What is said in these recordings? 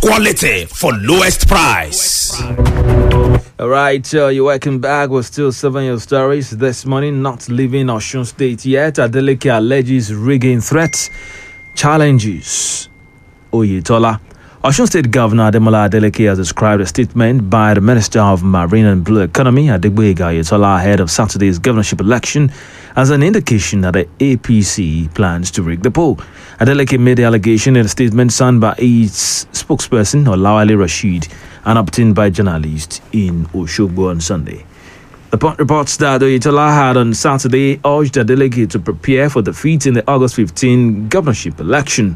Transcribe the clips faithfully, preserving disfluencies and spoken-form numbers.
quality for lowest price. All right, uh, you're welcome back. We're still serving your stories this morning. Not leaving Osun State yet. Adeleke alleges rigging threats, challenges Oyetola. Osun State Governor Ademola Adeleke has described a statement by the Minister of Marine and Blue Economy, Adegboyega Oyetola, ahead of Saturday's governorship election as an indication that the A P C plans to rig the poll. Adeleke made the allegation in a statement signed by its spokesperson, Olawale Rashid, and obtained by journalists in Oshogbo on Sunday. The Punch reports that Oyetola had on Saturday urged Adeleke to prepare for defeat in the August fifteenth governorship election,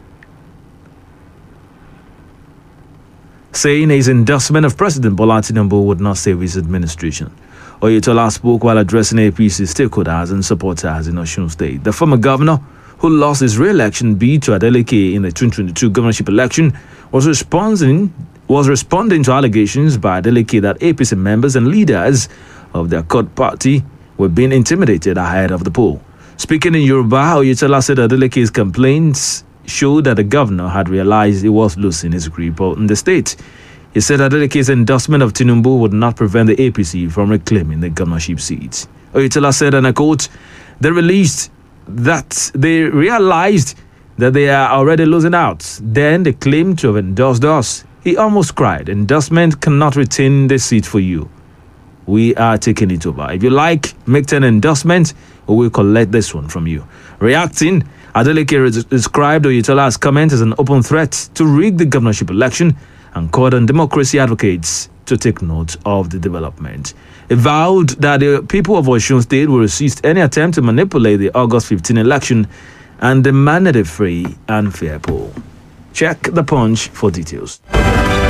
saying his endorsement of President Bola Tinubu would not save his administration. Oyetola spoke while addressing A P C stakeholders and supporters in Osun State. The former governor, who lost his re-election bid to Adeleke in the twenty twenty-two governorship election, was responding was responding to allegations by Adeleke that A P C members and leaders of their court party were being intimidated ahead of the poll. Speaking in Yoruba, Oyetola said Adeleke's complaints showed that the governor had realized he was losing his grip on the state. He said Adeleke's endorsement of Tinubu would not prevent the A P C from reclaiming the governorship seat. Oyetola said, and I quote, they released that they realized that they are already losing out. Then they claimed to have endorsed us. He almost cried. Endorsement cannot retain the seat for you. We are taking it over. If you like, make an endorsement, or we'll collect this one from you. Reacting, Adeleke described Oyetola's comment as an open threat to rig the governorship election and called on democracy advocates to take note of the development. He vowed that the people of Osun State will resist any attempt to manipulate the August fifteenth election and demanded a free and fair poll. Check the Punch for details.